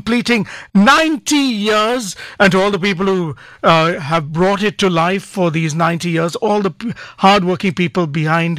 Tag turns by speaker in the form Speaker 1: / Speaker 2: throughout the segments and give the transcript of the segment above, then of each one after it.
Speaker 1: completing 90 years, and to all the people who have brought it to life for these 90 years, all the hardworking people behind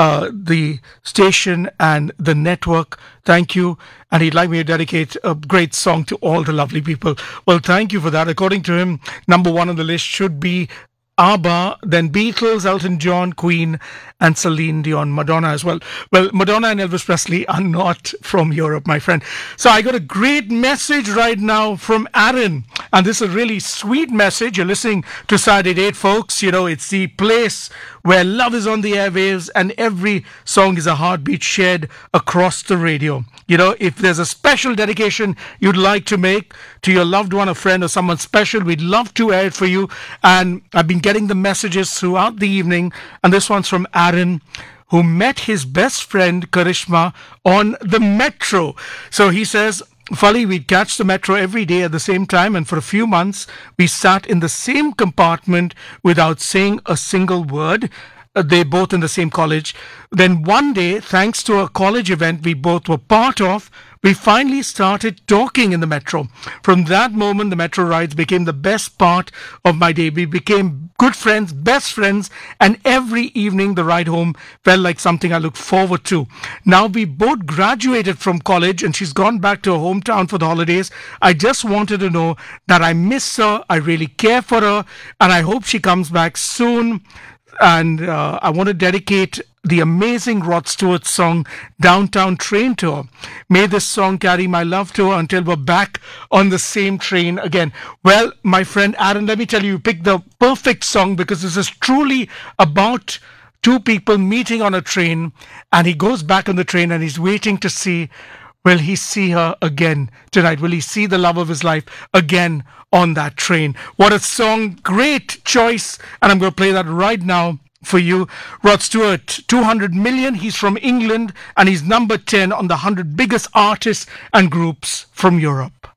Speaker 1: the station and the network, thank you. And he'd like me to dedicate a great song to all the lovely people. Well, thank you for that. According to him, number one on the list should be ABBA, then Beatles, Elton John, Queen, and Celine Dion, Madonna as well. Well, Madonna and Elvis Presley are not from Europe, my friend. So I got a great message right now from Aaron, and this is a really sweet message. You're listening to Saturday Date, folks. You know, it's the place where love is on the airwaves, and every song is a heartbeat shared across the radio. You know, if there's a special dedication you'd like to make to your loved one, a friend, or someone special, we'd love to air it for you. And I've been getting the messages throughout the evening, and this one's from Aaron, who met his best friend Karishma on the metro. So he says, Fali, we'd catch the metro every day at the same time, and for a few months we sat in the same compartment without saying a single word. They both in the same college. Then one day, thanks to a college event we both were part of, we finally started talking in the metro. From that moment, the metro rides became the best part of my day. We became good friends, best friends, and every evening the ride home felt like something I looked forward to. Now we both graduated from college and she's gone back to her hometown for the holidays. I just wanted to know that I miss her, I really care for her, and I hope she comes back soon. And I want to dedicate the amazing Rod Stewart song, Downtown Train to her. May this song carry my love to her until we're back on the same train again. Well, my friend Aaron, let me tell you, you picked the perfect song because this is truly about two people meeting on a train, and he goes back on the train and he's waiting to see, will he see her again tonight? Will he see the love of his life again on that train? What a song. Great choice. And I'm going to play that right now for you. Rod Stewart, 200 million. He's from England and he's number 10 on the 100 biggest artists and groups from Europe.